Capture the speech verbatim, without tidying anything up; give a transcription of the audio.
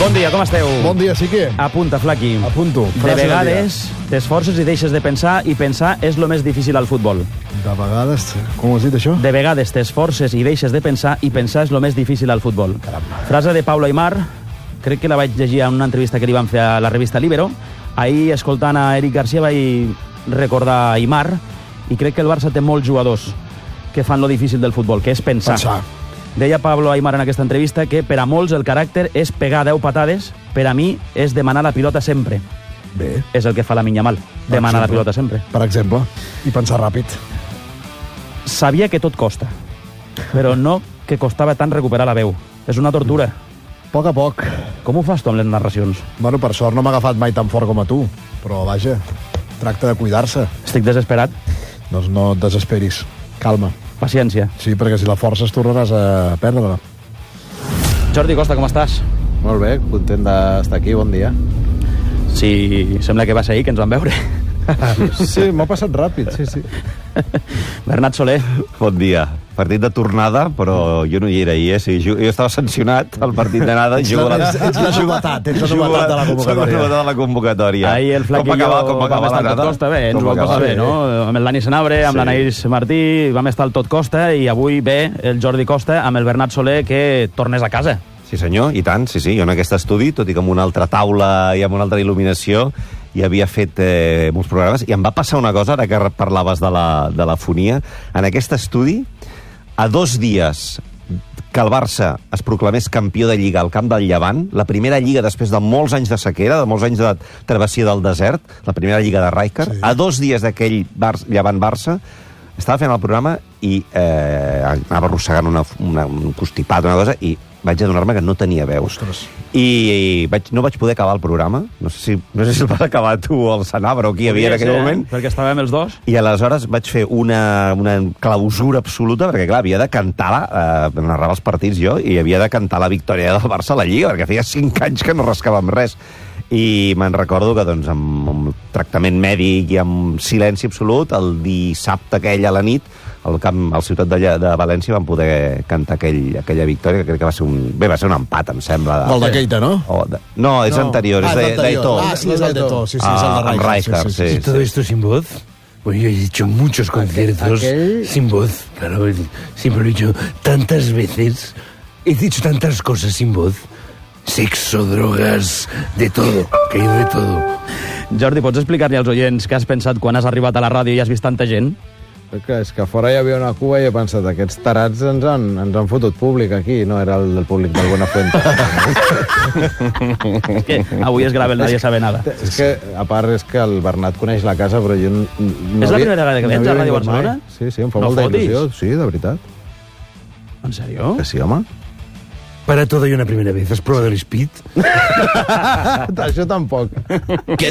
Bon dia, com esteu? Bon dia, sí que... Apunta, Flaqui. Apunto. De vegades t'esforces i deixes de pensar, i pensar és lo més difícil al futbol. De vegades... Com ho has dit, això? De vegades t'esforces i deixes de pensar, i pensar és lo més difícil al futbol. Caramba. Frase de Pablo Aimar, crec que la vaig llegir en una entrevista que li van fer a la revista Libero. Ahir, escoltant a Eric Garcia, vaig recordar Aimar, i crec que el Barça té molts jugadors que fan lo difícil del futbol, que és pensar. Pensar. Deia Pablo Aimar en aquesta entrevista que per a molts el caràcter és pegar deu patades, per a mi és demanar la pilota sempre. Bé. És el que fa Lamine Yamal, demanar la pilota sempre. Per exemple. I pensar ràpid. Sabia que tot costa, però no que costava tant recuperar la veu. És una tortura. A poc a poc. Com ho fas tu amb les narracions? Bueno, per sort no m'ha agafat mai tan fort com a tu, però vaja, tracta de cuidar-se. Estic desesperat. Doncs no et desesperis. Calma. Paciència. Sí, perquè si la forces tornaràs a perdre-la. Jordi Costa, com estàs? Molt bé, content d'estar aquí, bon dia. Sí, sembla que va ser ahir que ens vam veure. Sí, m'ha passat ràpid, sí, sí. Bernat Soler. Bon dia. Partit de tornada, però jo no hi era ahir, eh? Sí, jo, jo estava sancionat al partit d'anada. Ets, la, ets, ets la novetat, ets la novetat de la Soc la convocatòria. novetat de la convocatòria. Ahir el Flac i jo vam estar al Tot Costa, bé, ens ho vam passar bé, no? Amb el Dani Senabre, amb Sí. l'Anaïs Martí, vam estar al Tot Costa, i avui ve el Jordi Costa amb el Bernat Soler, que tornes a casa. Sí, senyor, i tant, sí, sí. Jo en aquest estudi, tot i que amb una altra taula i amb una altra il·luminació, i havia fet eh, molts programes, i em va passar una cosa, ara que parlaves de la, de la fonia, en aquest estudi, a dos dies que el Barça es proclamés campió de Lliga al camp del Llevant, la primera Lliga després de molts anys de sequera, de molts anys de travessia del desert, la primera Lliga de Rijkaard, sí. A dos dies d'aquell Llevant-Barça, estava fent el programa i eh, anava arrossegant una, una, un constipat, una cosa, i vaig adonar-me que no tenia veu. Ostres. I, i vaig, no vaig poder acabar el programa. No sé si, no sé si el vas acabar tu o el Senabre o qui hi havia en aquell ser, moment. Perquè estàvem els dos. I aleshores vaig fer una, una clausura absoluta, perquè, clar, havia de cantar, eh, narrava els partits jo, i havia de cantar la victòria del Barça a la Lliga, perquè feia cinc anys que no rascàvem res. I me'n recordo que, doncs, amb, amb tractament mèdic i amb silenci absolut, el dissabte aquell a la nit, al camp, al ciutat de, de València, vam poder cantar aquell, aquella victòria, que crec que va ser un... Bé, va ser un empat, em sembla. De, El de Keita, ¿no? O de, no, és no. anterior, Ah, és de, és anterior. d'Eto. Ah, sí, és el d'Eto. Sí, sí, Ah, és el de amb Rijkaard. Rijkaard, sí, ¿Y todo esto sin voz? Pues yo he hecho muchos conciertos aquel- sin voz. Claro, siempre lo he dicho tantas veces. He dicho tantas cosas sin voz. Sexo, drogas, de todo. Que hay de todo. Jordi, pots explicar-li als oients què has pensat quan has arribat a la ràdio i has vist tanta gent? Que és que fora hi havia una cua i he pensat, aquests tarats ens han, ens han fotut públic aquí, no era el del públic del Buenafuente. És que avui es grava el Nadie Sabe Nada. És que, a part, és que el Bernat coneix la casa, però jo no, no És la havia- primera vegada que no vens a havia Ràdio vingut mai. Barcelona? Sí, sí, em fa No molta fotis. il·lusió. Sí, de veritat. En sèrio? Que sí, home. Para todo hay una primera vez. ¿Has probado el speed? Això tampoc. ¿Qué